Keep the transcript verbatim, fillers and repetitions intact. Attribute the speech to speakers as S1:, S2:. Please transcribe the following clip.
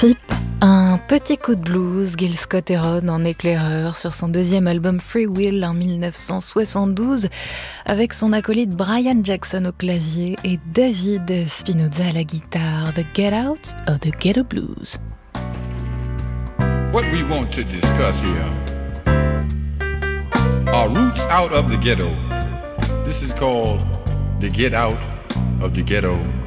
S1: Trip, un petit coup de blues, Gil Scott-Heron en éclaireur sur son deuxième album Free Will en mille neuf cent soixante-douze avec son acolyte Brian Jackson au clavier et David Spinozza à la guitare. The Get Out of the Ghetto Blues.
S2: What we want to discuss here are roots out of the ghetto. This is called the Get Out of the Ghetto